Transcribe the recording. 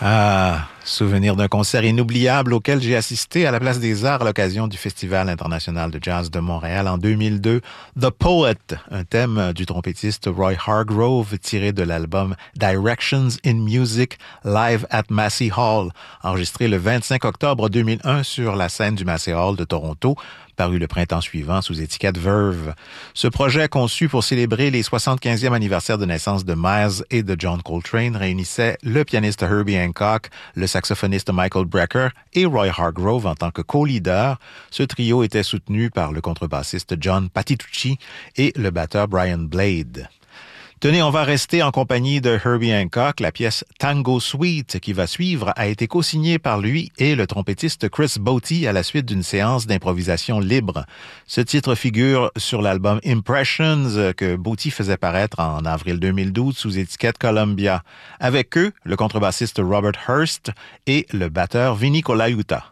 Ah, souvenir d'un concert inoubliable auquel j'ai assisté à la Place des Arts à l'occasion du Festival international de jazz de Montréal en 2002. The Poet, un thème du trompettiste Roy Hargrove tiré de l'album Directions in Music Live at Massey Hall, enregistré le 25 octobre 2001 sur la scène du Massey Hall de Toronto, paru le printemps suivant sous étiquette Verve. Ce projet, conçu pour célébrer les 75e anniversaires de naissance de Miles et de John Coltrane, réunissait le pianiste Herbie Hancock, le saxophoniste Michael Brecker et Roy Hargrove en tant que co-leader. Ce trio était soutenu par le contrebassiste John Patitucci et le batteur Brian Blade. Tenez, on va rester en compagnie de Herbie Hancock. La pièce Tango Suite qui va suivre a été co-signée par lui et le trompettiste Chris Botti à la suite d'une séance d'improvisation libre. Ce titre figure sur l'album Impressions que Botti faisait paraître en avril 2012 sous étiquette Columbia. Avec eux, le contrebassiste Robert Hurst et le batteur Vinny Colaiuta.